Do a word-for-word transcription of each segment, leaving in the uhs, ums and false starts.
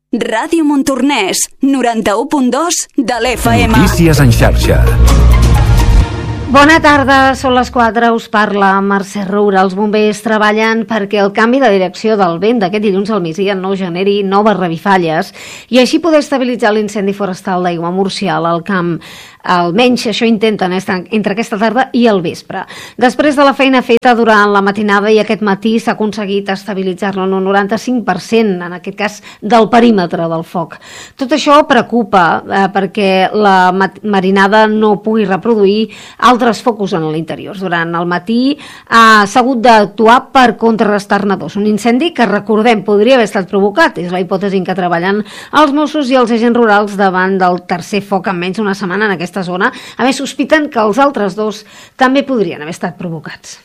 Ràdio Montornès, noranta-u punt dos de l'F M. Notícies en xarxa. Bona tarda, són les quatre, us parla Mercè Roura. Els bombers treballen perquè el canvi de direcció del vent d'aquest dilluns al migdia no generi noves revifalles i així poder estabilitzar l'incendi forestal d'Aigua Murcial al camp. Almenys això intenten entre aquesta tarda i el vespre. Després de la feina feta durant la matinada i aquest matí s'ha aconseguit estabilitzar-lo en un noranta-cinc per cent, en aquest cas del perímetre del foc. Tot això preocupa eh, perquè la marinada no pugui reproduir altres focus en l'interior. Durant el matí ha hagut d'actuar per contrarrestar-ne dos. Un incendi que, recordem, podria haver estat provocat. És la hipòtesi en què treballen els Mossos i els agents rurals davant del tercer foc en menys d'una setmana en aquesta zona. A més, sospiten que els altres dos també podrien haver estat provocats.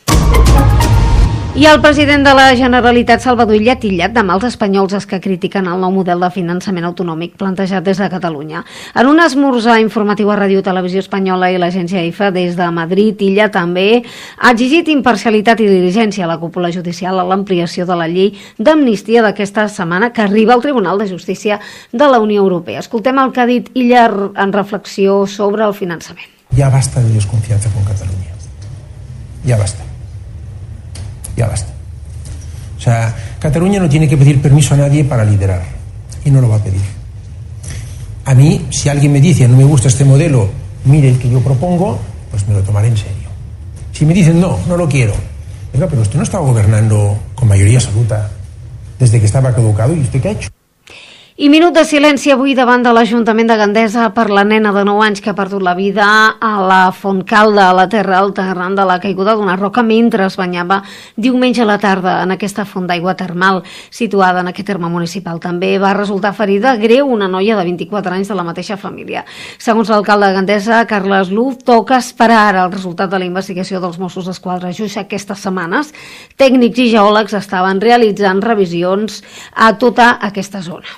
I el president de la Generalitat, Salvador Illa, ha titllat de mals espanyols els que critiquen el nou model de finançament autonòmic plantejat des de Catalunya. En un esmorzar informatiu a Ràdio Televisió Espanyola i l'agència I F A des de Madrid, Illa també ha exigit imparcialitat i diligència a la cúpula judicial a l'ampliació de la llei d'amnistia d'aquesta setmana que arriba al Tribunal de Justícia de la Unió Europea. Escoltem el que ha dit Illa en reflexió sobre el finançament. Ya basta de desconfianza con Cataluña. Ya basta. Ya basta. O sea, Cataluña no tiene que pedir permiso a nadie para liderar. Y no lo va a pedir. A mí, si alguien me dice, no me gusta este modelo, mire el que yo propongo, pues me lo tomaré en serio. Si me dicen, no, no lo quiero. Venga, pero usted no estaba gobernando con mayoría absoluta desde que estaba caducado. ¿Y usted qué ha hecho? I minut de silenci avui davant de l'Ajuntament de Gandesa per la nena de nou anys que ha perdut la vida a la Fontcalda, a la Terra Alta, arran de la caiguda d'una roca mentre es banyava diumenge a la tarda en aquesta font d'aigua termal situada en aquest terme municipal. També va resultar ferida greu una noia de vint-i-quatre anys de la mateixa família. Segons l'alcalde de Gandesa, Carles Luz, toca esperar ara el resultat de la investigació dels Mossos d'Esquadra. Just aquestes setmanes, tècnics i geòlegs estaven realitzant revisions a tota aquesta zona.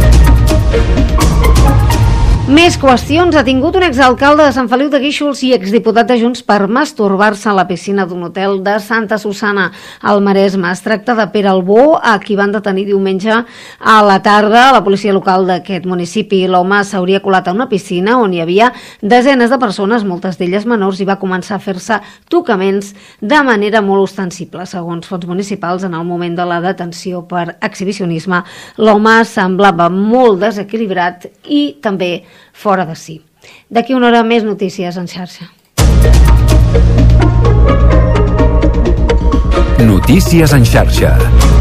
Més qüestions. Ha tingut un exalcalde de Sant Feliu de Guíxols i exdiputat de Junts per masturbar-se a la piscina d'un hotel de Santa Susanna al Maresme. Es tracta de Pere Albó, a qui van detenir diumenge a la tarda a la policia local d'aquest municipi. L'home s'hauria colat a una piscina on hi havia desenes de persones, moltes d'elles menors, i va començar a fer-se tocaments de manera molt ostensible. Segons fonts municipals, en el moment de la detenció per exhibicionisme, l'home semblava molt desequilibrat i també fora de si. D'aquí una hora més notícies en xarxa. Notícies en xarxa.